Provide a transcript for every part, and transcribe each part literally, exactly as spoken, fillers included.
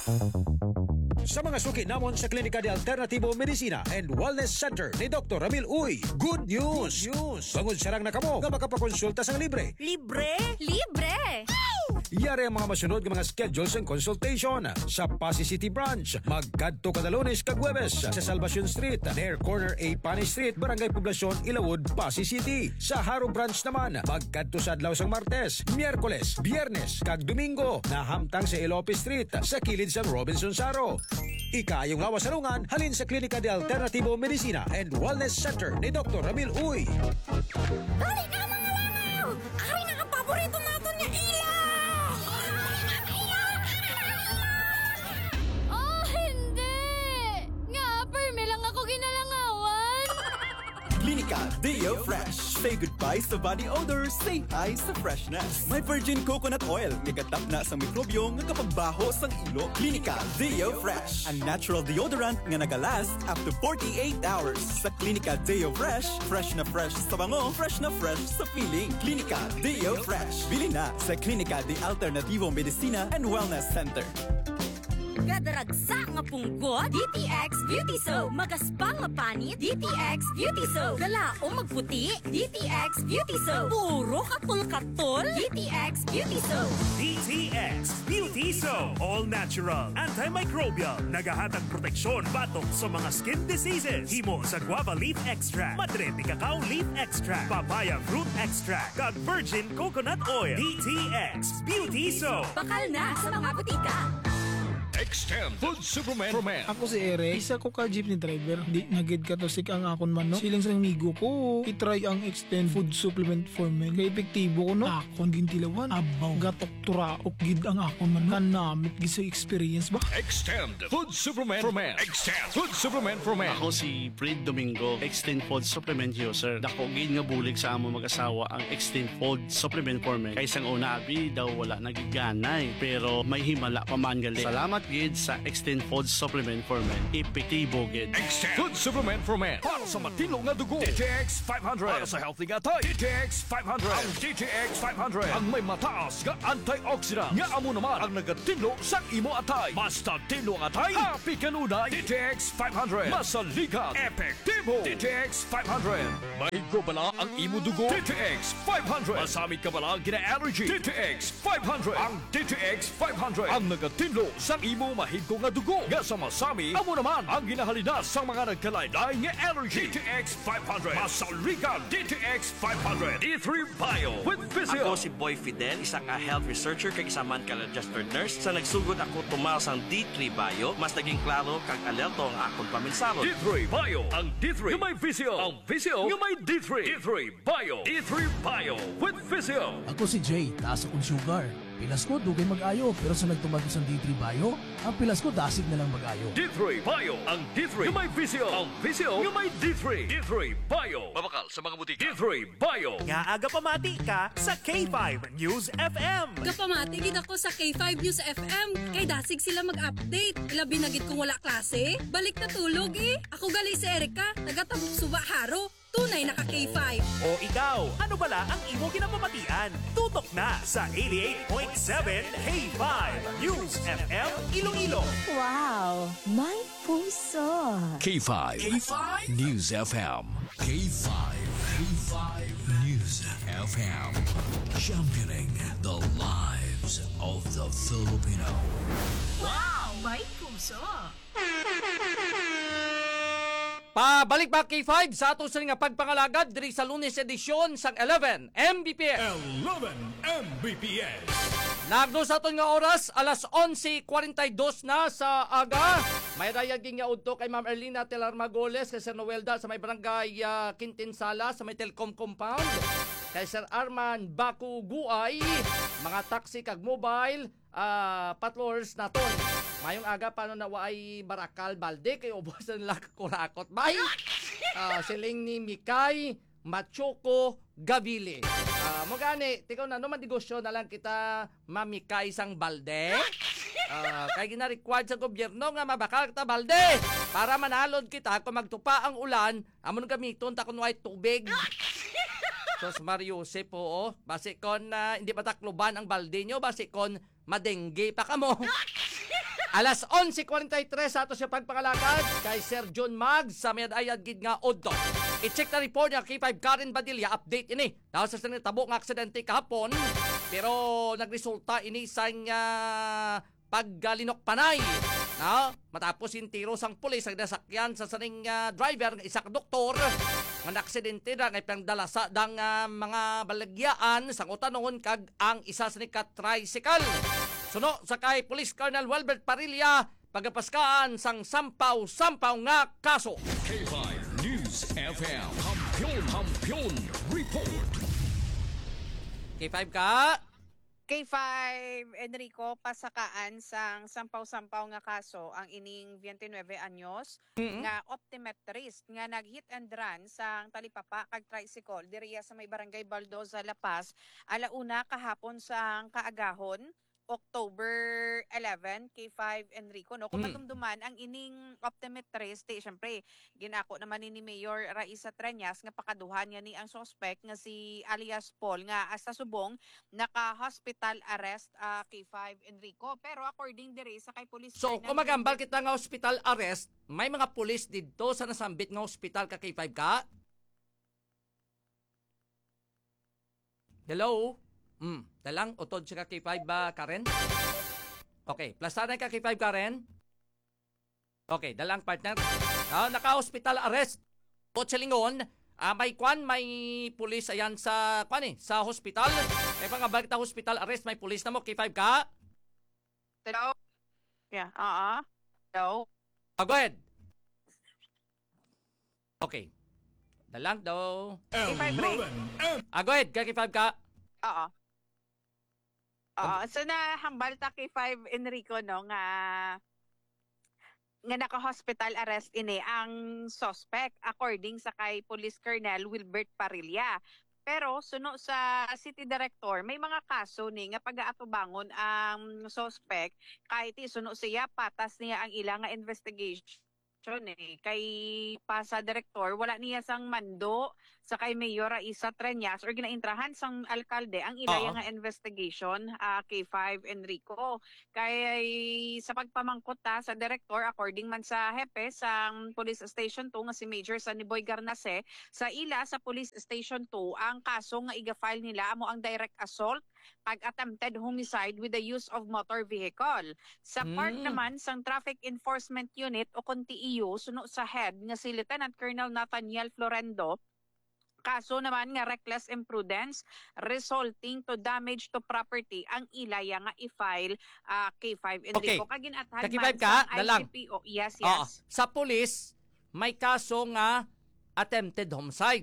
Sa mga suki namon sa Klinika de Alternativo Medicina and Wellness Center ni Doctor Ramil Uy, good news! Good news! Bangod sarang na kamo nga makapakonsulta sang libre. Libre? Libre! Yari ang mga masunod ng mga schedules and consultation sa Pasay City Branch. Magkadto kada Lunes kag Huwebes sa Salvacion Street, near corner A Pani Street, Barangay Poblacion, Ilawod, Pasay City. Sa Haro Branch naman, magkadto sa adlaw sang Martes, Miyerkules, Biyernes kag Domingo na hamtang sa Ilope Street sa kilid sa Robinson Saro. Ikayong lawas salungan halin sa Klinika de Alternativo Medicina and Wellness Center ni Doctor Ramil Uy. Dali na mga langaw! Ari na ang paborito natin niya ilaw! Oh, hindi! Nga, perme lang ako ginalangawan! Klinika Deo Fresh. Say goodbye sa body odor, say hi sa freshness. May virgin coconut oil, kagatap na sa mikrobyo nga kapagbaho sang ilo. Klinika Deo Fresh, ang natural deodorant nga nagalast up to forty-eight hours. Sa Klinika Deo Fresh, fresh na fresh sa bango, fresh na fresh sa feeling. Klinika Deo Fresh. Bili na sa Klinika de Alternativo Medicina and Wellness Center. Kadaragsa nga punggot, D T X Beauty Soap. Magaspang nga panit, D T X Beauty Soap. Galaong magputi, D T X Beauty Soap. Puro katol-katol, D T X Beauty Soap. D T X Beauty Soap. All natural, antimicrobial, nagahatag proteksyon batok sa mga skin diseases. Himo sa guava leaf extract, madre de cacao leaf extract, papaya fruit extract, kag virgin coconut oil. D T X Beauty Soap. Bakal na sa mga butika. Extend Food Supplement for Men. Ako si Eric, isa ko ka jeepney driver. Di nagid ka to sik ang akon man no. Siling sa migo ko, itry ang Extend Food Supplement for Men. Kaya epektibo ko no. Akon gintilawan, abaw, gatok turaok gid ang akon man no. Kanamit gid sa experience ba? Extend Food Supplement for Men. Extend Food Supplement for Men. Ako si Fred Domingo, Extend Food Supplement user. Dako gid nga bulig sa amo mag-asawa ang Extend Food Supplement for Men. Kaysang una abi daw wala nagiganay, pero may himala pa man gali. Salamat gid sa Extend Food Supplement for Men. Epektibo gid. Extend Food Supplement for Men. Para sa matino nga dugo, D T X five hundred. Para sa healthy nga tay, D T X five hundred. Ang D T X five hundred ang may mataas nga antioxidant nga amo naman ang nagatinlo sa imo atay. Basta tinlo ang atay, happy kanunay. D T X five hundred. Masaligan, epektibo. D T X five hundred. Mahigo bala ang imo dugo. D T X five hundred. Masamit ka bala gina-allergy. D T X five hundred. Ang D T X five hundred ang nagatinlo sa imo mahigko nga dugo. Nga sa masami, amo naman ang ginahalinas sa mga nagkalaylay nga allergy. D T X five hundred. Masaligan D T X five hundred. D three Bio with Physio. Ako si Boy Fidel, isa ka health researcher kag isa man ka registered nurse. Sa nagsugod ako tumaw sang D three Bio, mas naging klaro kag alerto ang akong paminsaro. D three Bio. Ang D three nga may Physio. Ang Physio nga may D three. D three Bio. D three Bio with Physio. Ako si Jay, taas akong sugar. Pilas ko, dugay mag-ayo. Pero sa nagtumag sa D three Bio, ang pilas ko, dasig na lang mag-ayo. D three Bio. Ang D three nga may Physio. Ang Physio nga may D three. D three Bio. Mabakal sa mga butika. D three Bio. Nga aga pamati ka sa K five News F M. Kapamati gid ako sa K five News F M. Kay dasig sila mag-update. Ilabi na gid kung wala klase. Balik na tulog eh. Ako gali si Erika, taga-Tabuk Suba Haro. Tunay na ka K five. O ikaw, ano bala ang imo ginapamatian? Tutok na sa eighty-eight point seven K five News F M Iloilo. Wow, may puso. K five. K five News F M. K five. K five News F M. Championing the lives of the Filipino. Wow, may puso. Pabalik ba K five sa ato sa nga pagpangalagad diri sa Lunes edisyon sang eleven M B P S. eleven M B P S. Nagdo sa aton nga oras alas onse forty-two na sa aga. May rayag nga udto kay Ma'am Erlina Telarmagoles kay Sir Noelda sa may barangay uh, Quintinsala sa may Telcom compound. Kay Sir Arman Baku Guay, mga taxi kag mobile uh, patrollers naton. Mayong aga paano na waay Barakal Balde kay ubos na nila kurakot. Bay! Uh, siling ni Mikay Machuco Gavili. Uh, Mogani, tikaw na naman negosyo na lang kita mamikay sang balde. Uh, kay gina-required sa gobyerno nga mabakal kita balde para manalod kita kung magtupa ang ulan amon gamiton ta kun way tubig. Sos Mario Jose po oh, basi kon uh, hindi patakloban ang balde nyo, basi kon madengge pa kamo. Alas onse forty-three sa ato siya pagpangalagad kay Sir John Mag sa Medayad gid nga Oddo. I-check na report niya K five Karen Badilla, update ini. Dahil sa sinang tabo nga aksidente kahapon, pero nagresulta ini sa uh, paggalinok panay. No? Matapos yung tiro sang pulis ang nasakyan sa saning uh, driver ng isa ka doktor nga naksidente na ngay pangdalasa dang uh, mga balagyaan sang utanon kag ang isa sa ni ka tricycle. Suno sa kay Police Colonel Wilbert Parilla pagapaskaan sang sampaw-sampaw nga kaso. K five News F M. Kampiyon, kampiyon, report. K five ka. K five, Enrico, pasakaan sang sampaw-sampaw nga kaso ang ining twenty-nine anyos Mm-hmm. nga optometrist nga nag-hit and run sang talipapa kag tricycle diriya sa may barangay Baldoza, La Paz, alauna kahapon sang kaagahon, October eleventh, K five, Enrico, no? Kung Mm. matumduman ang ining optometrist, eh, syempre, ginako naman ni Mayor Raisa Treñas nga pakaduhan niya ni ang suspect nga si alias Paul nga asa subong naka-hospital arrest uh, K five, Enrico. Pero according diri sa kay police So, colonel, kung magambal kita nga hospital arrest, may mga pulis dito sa nasambit nga hospital ka K five ka? Hello? Hmm, dalang utod siya ka K five ba, Karen? Okay, plasanan ka K five, Karen? Okay, dalang partner. Ah, naka-hospital arrest. Kotse lingon, ah, may kwan, may pulis ayan sa, kwan eh, sa hospital. May pangabal kita hospital arrest, may pulis na mo, K five ka? Hello? Yeah, uh-uh. Hello? Ah, go ahead. Okay. Dalang daw. K five, break. Ah, go ahead, K five ka? Oo. Oo, so nahambal ta K five, Enrico, no, nga nga naka-hospital arrest ini ang suspect according sa kay Police Colonel Wilbert Parilla. Pero suno sa City Director, may mga kaso ni nga pag-aatubangon ang suspect kahit suno siya patas niya ang ilang nga investigation eh. Kay pa sa Director, wala niya sang mando sa kay Mayor Raisa Treñas or ginaintrahan sang alkalde ang ilaya Oo. nga investigation uh, K five, Enrico. Kay sa pagpamangkot ta sa Director, according man sa hepe sang Police Station two nga si Major Saniboy Garnase, sa ila sa Police Station two, ang kaso nga iga-file nila amo ang direct assault kag attempted homicide with the use of motor vehicle. Sa part Mm. naman sang Traffic Enforcement Unit o K N T I U, suno sa head nga si Lieutenant Colonel Nathaniel Florendo, kaso naman nga reckless imprudence resulting to damage to property ang ilaya nga i-file uh, K five, Enrico. Okay. Kaginathan K five ka? sang Dalang. I C P O. Yes, Oo. yes. Sa pulis, may kaso nga attempted homicide.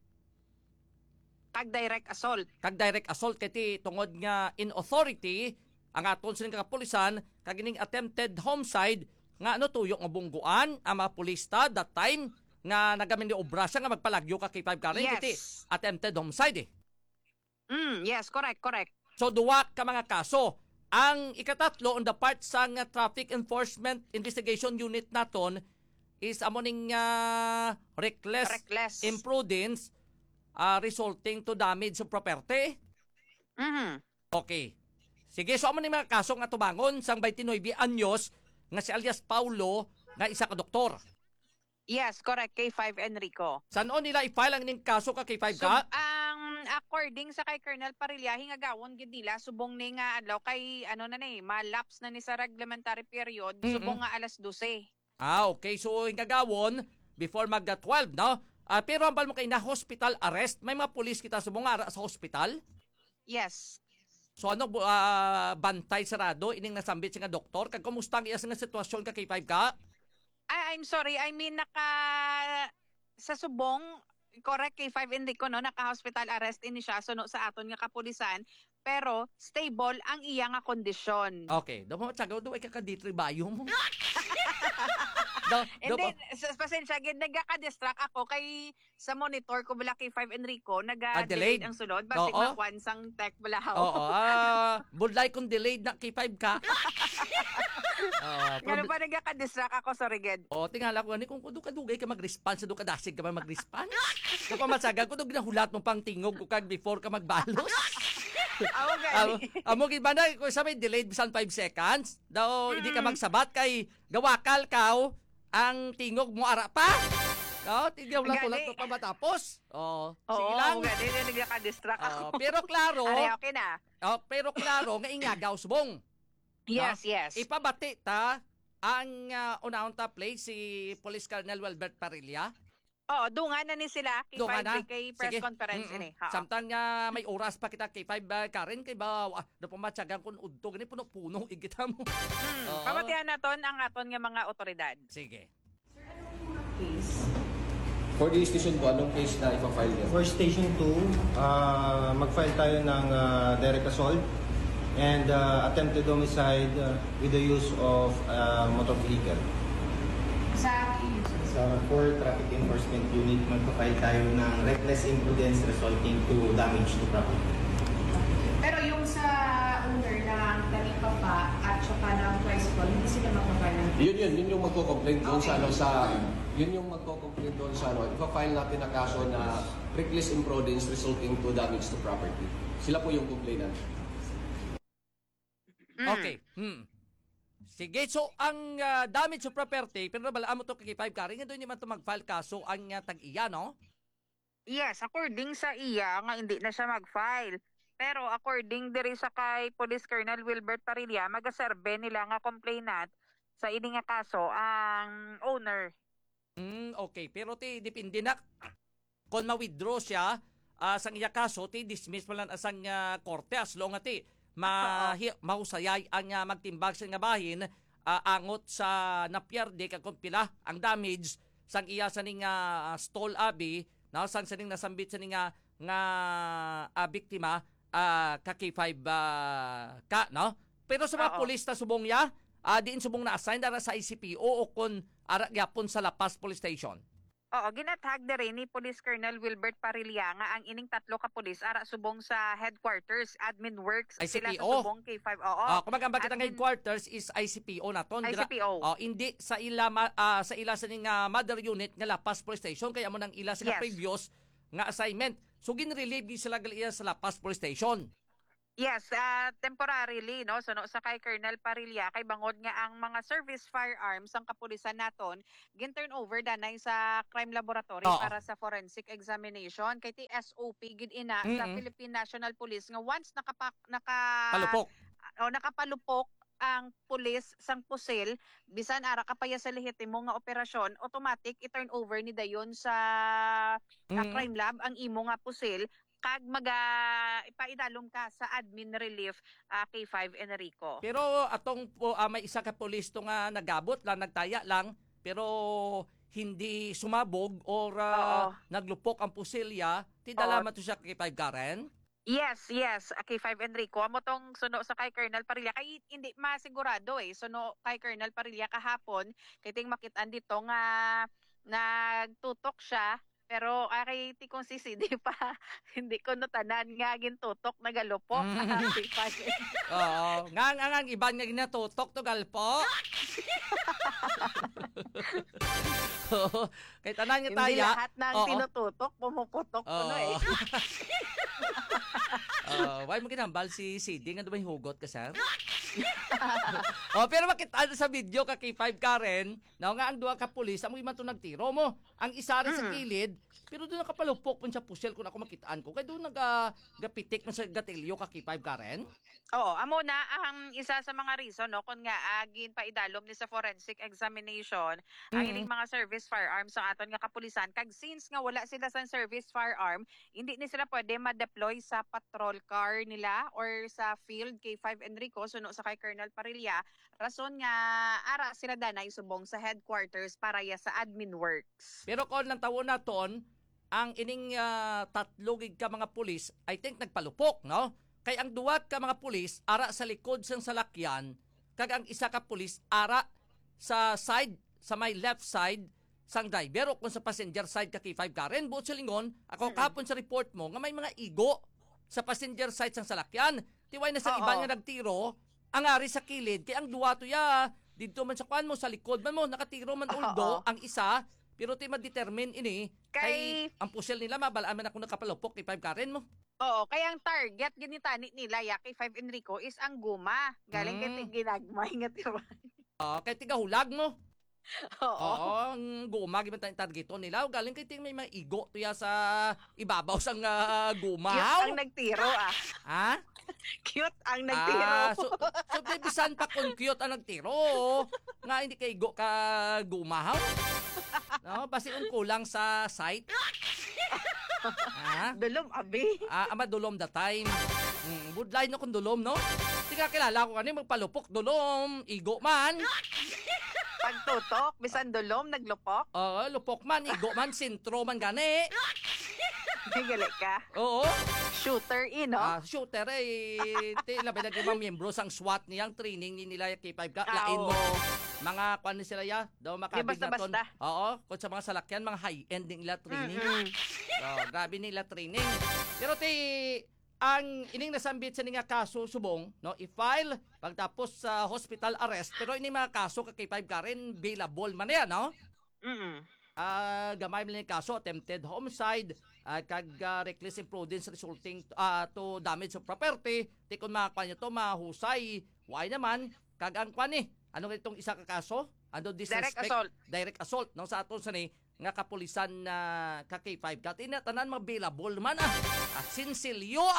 Kag direct assault. Kag direct assault kiti tungod nga in authority ang aton sining kapulisan kag ining attempted homicide nga ano tuyok nga bungguan ang mga pulista that time nga nagamin ni obra siya nga magpalagyo ka K five ka rin Yes. kiti attempted homicide eh. Mm, yes, correct, correct. So duwa ka mga kaso. Ang ikatatlo on the part sa nga Traffic Enforcement Investigation Unit naton is amoning uh, reckless, Reckless. imprudence uh, resulting to damage of property. Mhm. Okay. Sige, so amo ni mga kaso nga tubangon sang twenty-nine anyos nga si alias Paulo nga isa ka doktor. Yes, correct, K five, Enrico. Saan o nila i-file ang ning kaso ka K five So, ka? ang according sa kay Colonel Parilla, hingagawon gid nila subong ni nga adlaw kay ano na ni, malaps na ni sa reglementary period, Mm-mm. subong nga alas twelve. Ah, okay. So hingagawon before magda twelve, no? Ah, pero ang mo kay na hospital arrest, may mga pulis kita sa mga sa hospital. Yes. So ano ah, bantay sarado ining nasambit siya nga doktor kag kumusta ang iya nga sitwasyon ka K five ka? I, I'm sorry, I mean naka sa subong correct K five, Enrico, no, naka-hospital arrest ini siya suno sa aton nga kapulisan, pero stable ang iya nga kondisyon. Okay, daw mo tsagaw daw ay kakaditri bayo mo. daw, And daw, then, sa pasensya, gid nagka-distract ako kay sa monitor ko bala K five, Enrico, Ah, naga-delayed delayed. ang sulod. Basig Oo. na kwan sang tech bala. Oo, ah, budlay kung delayed na K five ka. Ah, Ngano prob- pa nagka-distract ako, sorry, Ged. O, tingala ko, ani kung kudo ka dugay ka mag-response, do ka dasig ka ba mag-response? Kung masaga ko, do ginahulat mo pang tingog ko kag before ka magbalos. Amo Amo, gani. amo gid ba na kung sabi delayed bisan five seconds, daw hindi ka magsabat kay gawakal kaw ang tingog mo ara pa. No, tigyaw lang Gani. tulad to pa matapos. Oh, sige Oo, lang. amo gani nagka-distract ako. Oh, pero klaro, Are, okay na. oh, pero klaro nga ingagaw subong. Yes, yes. Ipabati ta ang uh, unahon ta play si Police Colonel Wilbert Parilla. Oo, dungan na ni sila kay Dungan five na. kay press Sige. conference Mm-mm. ini. Ha. Samtang nga may oras pa kita kay five uh, Karen kay ba uh, na pumatsagan kun udto gani puno-puno igita mo. Hmm, Oo. pamatihan naton ang aton nga mga otoridad. Sige. For the station two, anong case na ipafile niyo? For Station two, uh, mag-file tayo ng uh, direct assault and uh, attempted homicide uh, with the use of uh, motor vehicle. Sa Sa for Traffic Enforcement Unit, mag-file tayo ng reckless imprudence resulting to damage to property. Pero yung sa owner ng Talipapa at saka ng tricycle, hindi sila magpapala. Yun yun, yun yung magko-complain doon sa ano sa yun yung magko-complain doon sa ano. Ipa-file natin ang kaso na reckless imprudence resulting to damage to property. Sila po yung complainant. Okay. Hmm. Sige, so ang uh, damage to property, pero balaan mo to kay five Karen, nga doon naman to mag-file kaso ang uh, tag-iya, no? Yes, according sa iya nga hindi na siya mag-file. Pero according diri sa kay Police Colonel Wilbert Parilla, magaserbe nila nga complainant sa ini nga kaso ang owner. Hmm, okay. Pero ti depende na kung ma-withdraw siya uh, sa iya kaso, ti dismiss mo lang asang uh, korte as long ati ma mahusayay ang uh, magtimbag sa nga bahin uh, angot sa napierde kag kung pila ang damage sang iya sa ning uh, stall abi na sang sa ning nasambit sa ning nga nga uh, biktima uh, ka K five uh, ka no pero sa mga pulis na subong ya uh, diin subong na assign dara sa I C P O o kun ara gyapon sa La Paz Police Station. Oo, ginatag na rin ni Police Colonel Wilbert Parilla nga ang ining tatlo ka pulis ara subong sa headquarters, admin works, I C P O. sila sa subong K five. Oo. Ah, kung magamba kitang Admin- headquarters is I C P O naton. I C P O. Oh, hindi sa ila ma- ah, sa ila sa ning ah, mother unit nga La Paz Police Station kaya mo nang ila sa Yes. previous nga assignment. So ginrelieve ni sila gali sa La Paz Police Station. Yes, uh, temporarily, no? So, no, sa kay Colonel Parilla, kay bangod nga ang mga service firearms ang kapulisan naton, gin-turn over danay sa crime laboratory Oo. para sa forensic examination. Kay ti S O P gid ina sa Mm-mm. Philippine National Police nga once nakapa, naka Palupok. o nakapalupok ang pulis sang pusil bisan ara kapaya sa lehitimo nga operasyon, automatic i-turn over ni dayon sa uh, Mm. crime lab ang imo nga pusil kag maga ipaidalom ka sa admin relief uh, K five Enrico. Pero atong po ah, may isa ka pulis to nga nagabot lang nagtaya lang pero hindi sumabog or ah, naglupok ang pusilya, ti dalaman to siya kay five Karen. Yes, yes, uh, K five Enrico. Amo tong suno sa kay Colonel Parilla. Kay hindi masigurado eh. Suno kay Colonel Parilla kahapon, kay ting makitaan dito nga nagtutok siya. Pero ari ti kong si C D pa, hindi ko no tanan nga gintutok nagalupok. Mm. K five. Oo, nga nga nga iban nga ginatutok to galpo. Oo, kay tanan nga Hindi taya. lahat ng Oo. tinututok, pumuputok ko no eh. Uh, why mo kinambal si C D nga dumay hugot ka sir? Oh, pero makita sa video ka kay five Karen, na nga ang duha ka pulis amo man to nagtiro mo. Ang isa rin sa kilid, pero doon nakapalupok pun sa pusil kung ako makitaan ko. Kay doon naga gapitik man sa gatilyo ka kay five Karen. Oo, amo na ang isa sa mga reason no kun nga agin pa idalom ni sa forensic examination ang Mhm. ining mga service firearms sa aton nga kapulisan kag since nga wala sila sa service firearm, hindi ni sila pwede ma-deploy sa patrol car nila or sa field K five Enrico suno sa kay Colonel Parilla. Rason nga ara sila danay subong sa headquarters para ya sa admin works. Pero kon lang tawo na ton, ang ining ah, tatlo gig ka mga pulis, I think nagpalupok, no? Kay ang duwa ka mga pulis ara sa likod sang salakyan, kag ang isa ka pulis ara sa side sa may left side sang driver o kung sa passenger side ka kay five Karen. Buot sa lingon, ako kahapon sa report mo nga may mga igo sa passenger side sang salakyan. Tiway na sa Oo. iba nga nagtiro, ang ari sa kilid, kay ang duwa to ya dito man sa kwan mo sa likod man mo nakatiro man uldo, ang isa Pero ti ma-determine ini Kay- kay ang pusel nila mabalaan man ako nakapalupok kay five Karen mo. Oo, kaya ang target ginitani nila ya kay five Enrico is ang guma. Galing Mm. kay ginagmay nga tiruan. Ah, kay tiga hulag mo. Oo. Oo, ang guma giban tayong targeton nila. Galing kay ting may mga igo tuya sa ibabaw sang uh, guma. Cute ang nagtiro ah. Ha? Cute ang nagtiro. Ah, so, so bisan pa kung cute ang nagtiro. Nga hindi kay igo ka gumahaw. No, basi un kulang sa site. Ah, dulom abi. Ah, ama dulom the time. Mm, budlay no kung dulom no. Tika kilala ko kani magpalupok dulom, igo man. Pagtutok, bisan dulom naglupok. Oo, lupok man, igo man, sintro man gani. Bigala ka. Oo. Shooter in, no? Ah, shooter eh. Ti labi na mga miyembro sang SWAT niyang training ni nila K five ka. Ah, Lain oo. mo mga kwan ni sila ya. Daw makabig Di basta-basta. na ton. Oo, kung sa mga salakyan mga high-end din nila training. Mm-mm. Oh, grabe nila training. Pero ti ang ining nasambit sa nga kaso subong, no, i-file pagtapos sa hospital arrest, pero ini mga kaso ka K five Karen bailable man yan, no? Mm. Ah, gamay man yung kaso attempted homicide, uh, kag uh, reckless imprudence resulting uh, to damage of property. Ti kun makakuha nyo to mahusay, why naman kag ang kwan eh. Ano itong isa ka kaso? Ano disrespect? Direct assault. Direct assault no sa aton sa ni nga kapulisan na uh, ka K five ka tinatanan mabilable man ah. ah sinsilyo ah.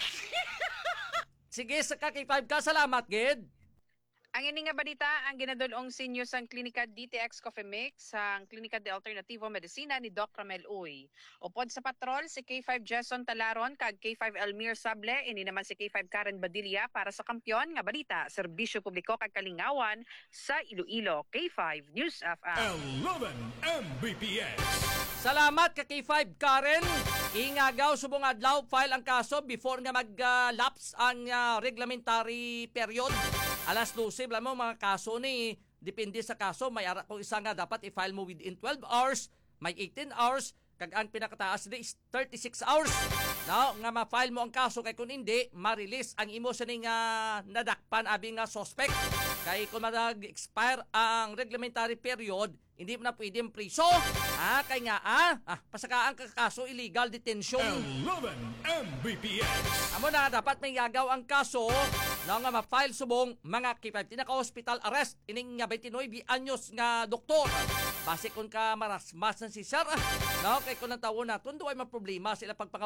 Sige sa ka K five ka, salamat gid. Ang ini nga balita, ang ginadulong sinyo sang Klinika D T X Coffee Mix sang Klinika de Alternativo Medicina ni Doc Ramel Uy. Upod sa patrol, si K five Jason Talaron kag K five Elmir Sable, ini naman si K five Karen Badilla para sa kampiyon nga balita, serbisyo publiko kag kalingawan sa Iloilo. K five News F M. eleven M B P S. Salamat ka K five Karen. Ingagaw subong adlaw file ang kaso before nga mag-lapse ang uh, reglementary period. Alas dose bala mo mga kaso ni depende sa kaso may ara kung isa nga dapat i-file mo within twelve hours, may eighteen hours, kag ang pinakataas ni is thirty-six hours. No, nga ma-file mo ang kaso kay kun hindi ma-release ang imo sa ning uh, nadakpan abi nga suspect. Kay kung mag-expire ang reglementary period, hindi mo na pwedeng priso. Ah, kay nga ah, ah pasakaan ka kaso illegal detention. eleven M B P S. Amo na dapat may gagaw ang kaso na nga ma-file subong mga K five tinaka-hospital arrest ining nga twenty-nine anyos nga doktor. Base kun ka marasmasan si sir, no, kay kun ang tawo naton duay man problema sila pagpanga